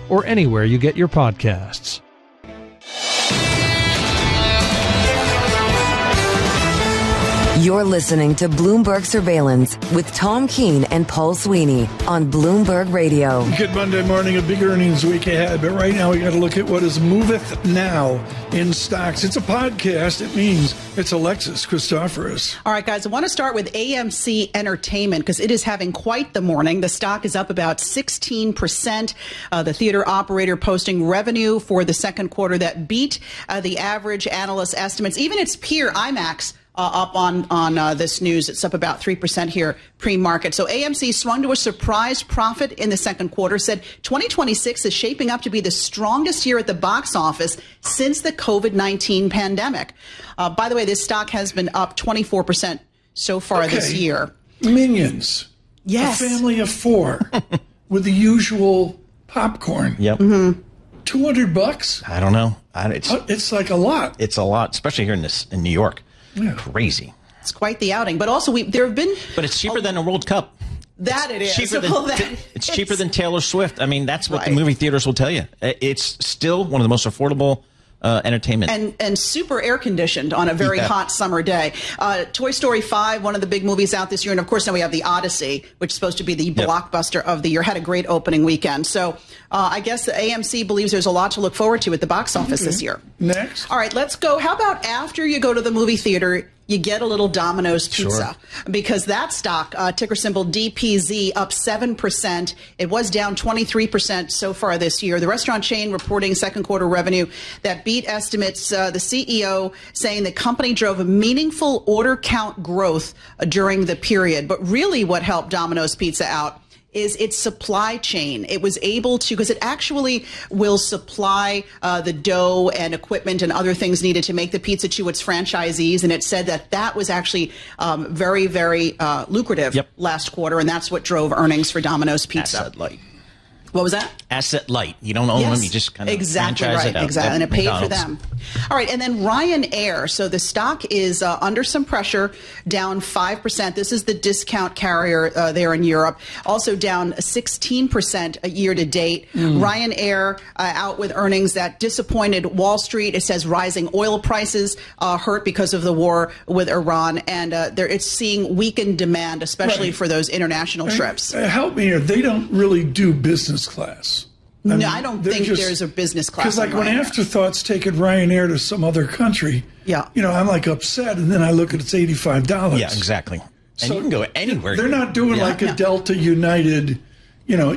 or anywhere you get your podcasts. You're listening to Bloomberg Surveillance with Tom Keene and Paul Sweeney on Bloomberg Radio. Good Monday morning, a big earnings week ahead. But right now, we got to look at what is moveth now in stocks. It's a podcast. It means it's Alexis Christoforous. All right, guys, I want to start with AMC Entertainment because it is having quite the morning. The stock is up about 16%. The theater operator posting revenue for the second quarter that beat the average analyst estimates. Even its peer, IMAX, up on this news. It's up about 3% here pre-market. So AMC swung to a surprise profit in the second quarter, said 2026 is shaping up to be the strongest year at the box office since the COVID-19 pandemic. By the way, this stock has been up 24% so far this year. Minions. Yes. A family of four with the usual popcorn. Yep. Mm-hmm. $200? I don't know. It's like a lot. It's a lot, especially here in New York. Yeah. Crazy. It's quite the outing. But also, there have been... But it's cheaper than a World Cup. That it is. It's cheaper than Taylor Swift. I mean, that's what the movie theaters will tell you. It's still one of the most affordable entertainment. And super air-conditioned on a very hot summer day. Toy Story 5, one of the big movies out this year. And, of course, now we have The Odyssey, which is supposed to be the blockbuster of the year. Had a great opening weekend. So I guess the AMC believes there's a lot to look forward to at the box office this year. Next. All right, let's go. How about after you go to the movie theater, you get a little Domino's pizza? Because that stock, ticker symbol DPZ, up 7%. It was down 23% so far this year. The restaurant chain reporting second quarter revenue that beat estimates. The CEO saying the company drove a meaningful order count growth during the period. But really what helped Domino's Pizza out is its supply chain. It was able to, because it actually will supply the dough and equipment and other things needed to make the pizza to its franchisees. And it said that was actually very, very lucrative last quarter. And that's what drove earnings for Domino's Pizza. Asset light. What was that? Asset light. You don't own them. You just kind of franchise it out. Exactly. And it paid McDonald's. for them. All right. And then Ryanair. So the stock is under some pressure, down 5%. This is the discount carrier there in Europe. Also down 16% year to date. Ryanair out with earnings that disappointed Wall Street. It says rising oil prices hurt because of the war with Iran. And it's seeing weakened demand, especially for those international trips. Help me here. They don't really do business class. I don't think there's a business class. Because like when Afterthoughts taking Ryanair to some other country, I'm like upset, and then I look at it's $85. Yeah, exactly. And So you can go anywhere. They're not doing like a Delta United,